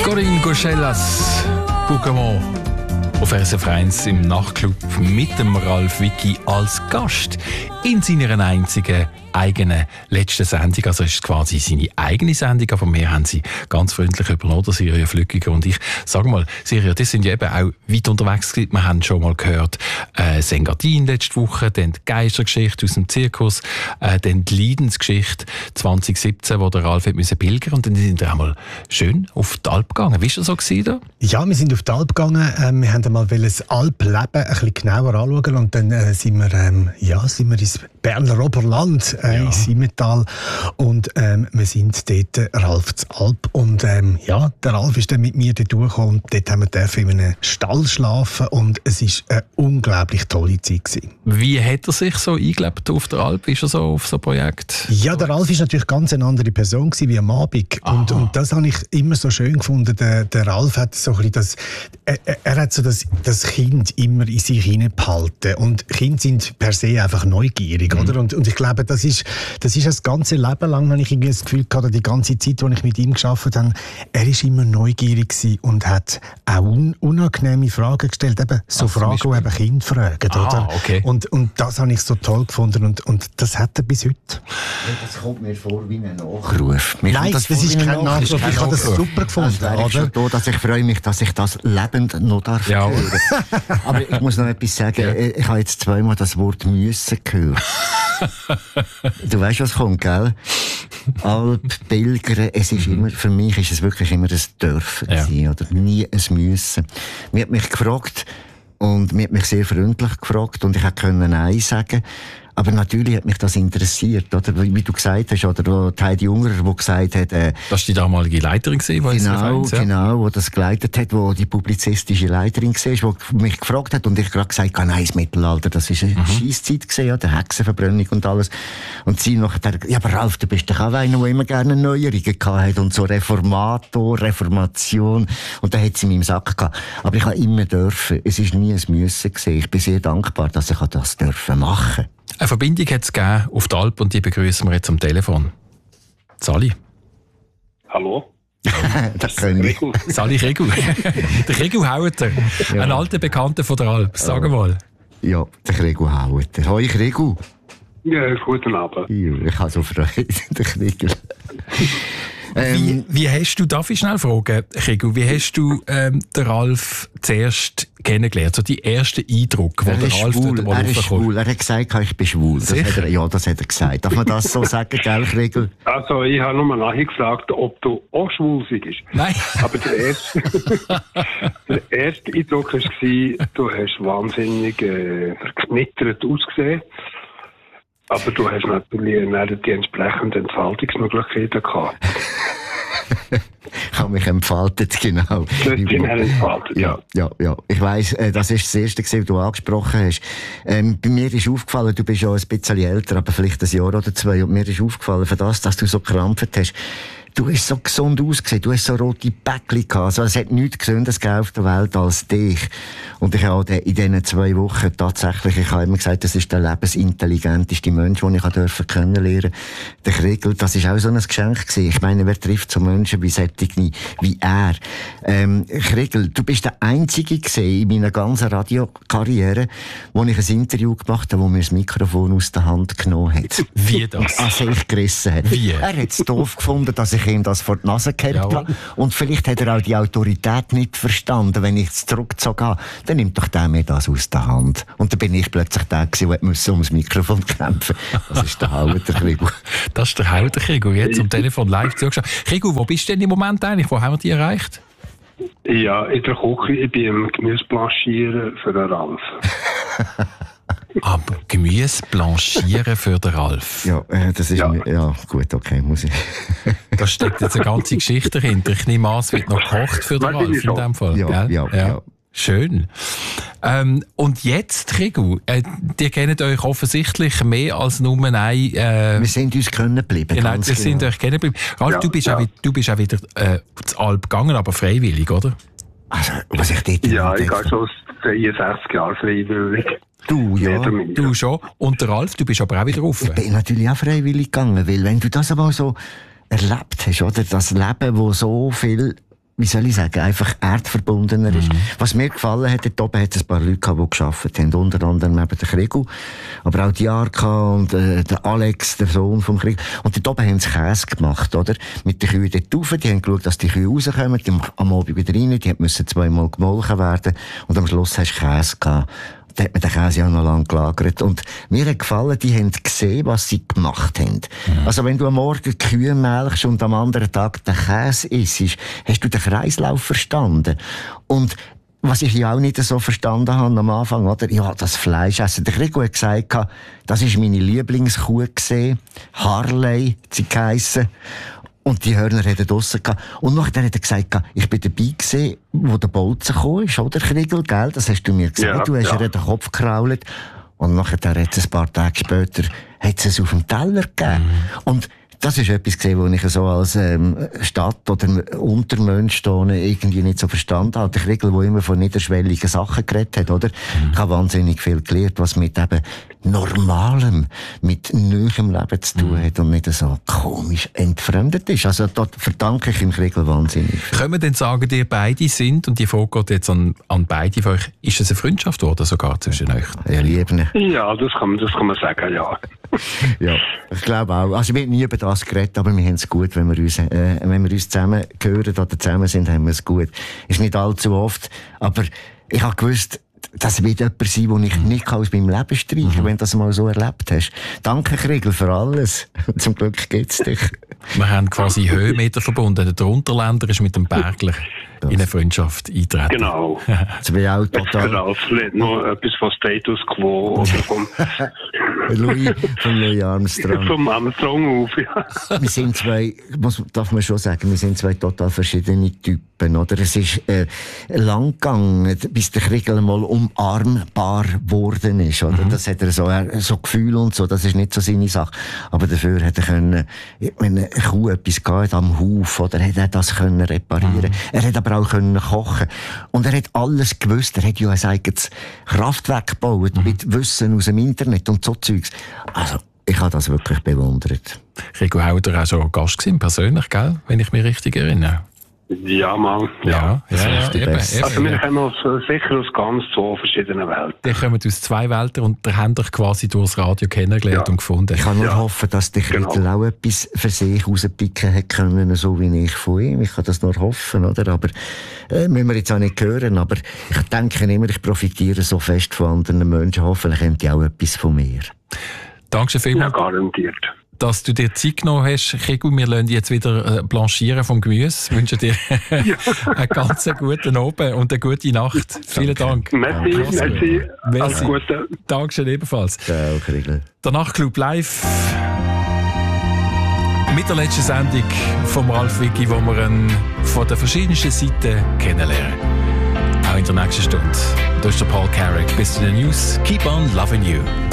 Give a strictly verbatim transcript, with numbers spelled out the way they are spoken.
Corinne Gauchelas, Pokémon auf R S F eins im Nachtclub mit dem Ralf Wicki als Gast in seiner einzigen eigenen letzten Sendung. Also ist es quasi seine eigene Sendung, aber wir haben sie ganz freundlich übernommen, der Siria Flückiger und ich. Sag mal, Siria, das sind ja eben auch weit unterwegs gewesen. Wir haben schon mal gehört, äh, Sengadin letzte Woche, dann die Geistergeschichte aus dem Zirkus, äh, dann die Leidensgeschichte zwanzig siebzehn, wo der Ralf hat müssen pilgern und dann sind wir auch mal schön auf die Alp gegangen. Wie war das so gewesen da? Ja, wir sind auf die Alp gegangen. Ähm, wir wollten mal das Alpleben ein bisschen genauer anschauen und dann äh, sind wir, ähm, ja, sind wir ins Berner Oberland, äh, ja. in Simmental, und ähm, wir sind dort äh, Ralf zur Alp und ähm, ja, der Ralf ist dann mit mir dort durchgekommen und dort haben wir dürfen in einem Stall schlafen und es war eine unglaublich tolle Zeit gewesen. Wie hat er sich so eingelebt auf der Alp? Ist er so auf so ein Projekt? Ja, der Ralf ist natürlich ganz eine andere Person gewesen, wie am Abend und, und das habe ich immer so schön gefunden. Der, der Ralf hat so ein bisschen das, er, er hat so das, das Kind immer in sich hineinbehalten und Kinder sind per se einfach neugierig, mhm. oder? Und, und ich glaube, das ist, das ist das ganze Leben lang, habe ich irgendwie das Gefühl gehabt, die ganze Zeit, als ich mit ihm gearbeitet habe, er ist immer neugierig gewesen und hat auch un, unangenehme Fragen gestellt, eben so Ach, Fragen, die eben Kinder fragen, ah, oder? Okay. Und, und das habe ich so toll gefunden und, und das hat er bis heute. Das kommt mir vor wie ein Nachruf. Mir Nein, das, das ist kein Nachruf, ich, ich habe das super gefunden. Also oder? Schon da, dass ich freue mich, dass ich das lebend noch darf ja. hören. Aber ich muss noch etwas sagen, ja. ich habe jetzt zweimal das Wort «müssen» gehört. Du weißt, was kommt, gell? Alp, Pilgern, es ist immer, für mich ist es wirklich immer ein Dürfen ja. sein, oder nie ein Müssen. Mir hat mich gefragt, und mir hat mich sehr freundlich gefragt, und ich konnte Nein sagen. Aber natürlich hat mich das interessiert, oder? Wie du gesagt hast, oder die Heidi Ungerer, die gesagt hat... Äh, das war die damalige Leiterin gewesen, die genau, es ja. genau, die das geleitet hat, die die publizistische Leiterin war, die mich gefragt hat und ich gerade gesagt habe, nein, das Mittelalter, das war eine mhm. Scheisszeit gewesen, ja, der Hexenverbrennung und alles. Und sie nachher, ja, aber Ralf, du bist doch auch einer, der immer gerne Neuerungen gehabt hat und so Reformator, Reformation. Und da hat sie in meinem Sack gehabt. Aber ich habe immer dürfen. Es war nie ein Müssen gewesen. Ich bin sehr dankbar, dass ich das dürfen machen. Eine Verbindung hat es gegeben auf die Alp und die begrüßen wir jetzt am Telefon. Sali. Hallo. Das können wir. Sali Regu. Der Regu Haueter, ja. Ein alter Bekannter von der Alp. Sag ja. mal. Ja, der Regu Haueter. Hoi Regu. Ja, guten Abend. Ja, ich habe so Freude, der Regu. Ähm, wie, wie hast du, darf ich schnell fragen, Regu, wie hast du ähm, den Ralf zuerst kennengelernt? So die ersten Eindrücke, wo der Ralf dort mal Er ist schwul, er hat gesagt, ich bin schwul. Das hat er, ja, das hat er gesagt. Darf man das so sagen, gell, Regu? Also, ich habe nur nachgefragt, ob du auch schwul bist. Nein. Aber der erste, der erste Eindruck war, du hast wahnsinnig äh, verknittert ausgesehen. Aber du hast natürlich die entsprechenden Entfaltungsmöglichkeiten gehabt. Ich habe mich entfaltet, genau. Du hast dich entfaltet, ja. Ja, ja, ja. Ich weiss, äh, das ist das Erste, was du angesprochen hast. Ähm, bei mir ist aufgefallen, du bist ja ein bisschen älter, aber vielleicht ein Jahr oder zwei, und mir ist aufgefallen, für das, dass du so gekrampft hast, du hast so gesund ausgesehen, du hast so rote Bäckchen gehabt. Also, es hat nichts Gesünderes auf der Welt als dich. Und ich habe in diesen zwei Wochen tatsächlich, ich habe immer gesagt, das ist der lebensintelligenteste Mensch, den ich dürfen kennenlernen. Der Kriegel, das ist auch so ein Geschenk gewesen. Ich meine, wer trifft so Menschen wie solche, wie er? Ähm, Kriegel, du bist der Einzige gewesen in meiner ganzen Radiokarriere, wo ich ein Interview gemacht habe, wo mir das Mikrofon aus der Hand genommen hat. Wie das? Also ich gerissen hat. Wie? Er hat es doof gefunden, dass ich ihm das vor die Nase gehabt habe. Und vielleicht hat er auch die Autorität nicht verstanden, wenn ich es zurückgezogen habe. Dann nimmt doch der mir das aus der Hand. Und dann bin ich plötzlich der gewesen, der musste ums Mikrofon kämpfen. Das ist der Haueter Krigu. Das ist der Haueter Krigu. Jetzt am Telefon live zugeschaut. Krigu, wo bist du denn im Moment eigentlich? Wo haben wir dich erreicht? Ja, in der Küche. Ich bin am Gemüse blanchieren für den Ralf. Aber Gemüse blanchieren für den Ralf. Ja, äh, das ist... Ja. Mir, ja, gut, okay, muss ich... Da steckt jetzt eine ganze Geschichte dahinter. Ich nehme an, es wird noch gekocht für den Ralf in dem Fall. Ja, gell? ja, ja. ja. Schön. Ähm, und jetzt, Regu, äh, die kennen euch offensichtlich mehr als nur ein... Äh, wir sind uns können geblieben. Genau, wir sind euch kennen geblieben. Ralf, ja, du, bist ja. auch, du bist auch wieder äh, zur Alp gegangen, aber freiwillig, oder? Also, was ich dort... Ja, ich gehe schon dreiundsechzig Jahre freiwillig. Du, ja. Du schon. Und der Ralf, du bist aber auch wieder rauf. Ich bin natürlich auch freiwillig gegangen, weil wenn du das einmal so erlebt hast, oder? Das Leben, wo so viel wie soll ich sagen, einfach erdverbundener ist. Mhm. Was mir gefallen hat, dort oben hat es ein paar Leute gehabt, die gearbeitet haben, unter anderem eben der Kriegel, aber auch die Arka und äh, der Alex, der Sohn vom Kriegel. Und dort oben haben sie Käse gemacht, oder? Mit den Kühen dort rauf, die haben geschaut, dass die Kühe rauskommen, die haben am Abend wieder rein, die müssen zweimal gemolken werden und am Schluss hast du Käse gehabt. Da hat man den Käse ja noch lange gelagert. Und mir hat gefallen, die haben gesehen, was sie gemacht haben. Mhm. Also wenn du am Morgen Kühe melkst und am anderen Tag den Käse isst, hast du den Kreislauf verstanden. Und was ich ja auch nicht so verstanden habe am Anfang, oder? Ja, das Fleisch essen. Der Krigo hat gesagt, das war meine Lieblingskuh gesehen. Harley, sie geheissen. Und die Hörner hatten draussen gehabt. Und nachher hat er gesagt, ich bin dabei gewesen, wo der Bolzen gekommen ist, oder, Kriegel, gell? Das hast du mir gesagt. Ja, du hast ja. ihr den Kopf gekrault. Und nachher hat es ein paar Tage später, hat es auf dem Teller gegeben. Mhm. Und das ist etwas gesehen, was ich so als ähm, Stadt- oder Untermensch irgendwie nicht so verstanden habe. Der Kriegel, der immer von niederschwelligen Sachen geredet hat, oder? Mhm. Ich habe wahnsinnig viel gelernt, was mit eben Normalem, mit neuem Leben zu tun hat und nicht so komisch entfremdet ist. Also dort verdanke ich im Kriegel wahnsinnig viel. Können wir denn sagen, ihr beide sind, und die Frage geht jetzt an, an beide von euch, ist es eine Freundschaft geworden sogar zwischen euch? Ja, lieben. Ja, das kann, das kann man sagen, ja. Ja, ich glaube auch. Also wir haben nie über das geredet, aber wir haben es gut, wenn wir uns, äh, wenn wir uns zusammen hören oder zusammen sind, haben wir es gut. Ist nicht allzu oft, aber ich habe gewusst, das wird jemand sein, den ich nicht aus meinem Leben streichen kann, mhm. wenn du das mal so erlebt hast. Danke, Kriegel, für alles. Zum Glück gibt es dich. Wir haben quasi Höhenmeter verbunden. Der Unterländer ist mit dem Bergler in eine Freundschaft eintreten. Genau. Das wäre auch total... Genau, vielleicht noch etwas von Status Quo oder vom... Louis, von Louis Armstrong. Vom Armstrong auf, ja. Wir sind zwei, muss, darf man schon sagen, wir sind zwei total verschiedene Typen, oder? Es ist äh, lang gegangen, bis der Kriegel mal umarmbar geworden ist, oder? Mhm. Das hat er so, er, so Gefühl und so, das ist nicht so seine Sache. Aber dafür hätte er können, wenn eine Kuh etwas gehabt am Hof, oder, hätte er das können reparieren. Mhm. Er hätte aber auch können kochen. Und er hat alles gewusst. Er hat ja ein eigenes Kraftwerk gebaut, mhm. mit Wissen aus dem Internet und so Zeugs. Also, ich habe das wirklich bewundert. Rico Hauder war auch schon Gast gewesen, persönlich, gell? Wenn ich mich richtig erinnere. Ja, Mann. Ja, ja, ja, ja eben, eben, also wir kommen aus, sicher aus ganz zwei verschiedenen Welten. Die kommen aus zwei Welten und ihr habt euch quasi durchs Radio kennengelernt ja. und gefunden. Ich kann nur ja. hoffen, dass der Kriegel genau. auch etwas für sich rauspicken hätte können, so wie ich von ihm. Ich kann das nur hoffen, oder? Aber äh, müssen wir jetzt auch nicht hören. Aber ich denke immer, ich profitiere so fest von anderen Menschen. Hoffentlich haben die auch etwas von mir. Danke vielmals. Ja, garantiert. Dass du dir Zeit genommen hast, Kriegel. Wir lassen dich jetzt wieder blanchieren vom Gemüse. Ich wünsche dir ja. einen ganz guten Abend und eine gute Nacht. Vielen Dank. Merci, merci. merci. Alles Gute. Dankeschön ebenfalls. Ciao, Kriegel. Der Nachtclub live mit der letzten Sendung vom Ralf Wicki, wo wir ihn von den verschiedensten Seiten kennenlernen. Auch in der nächsten Stunde. Das ist der Paul Carrick. Bis zu den News. Keep on loving you.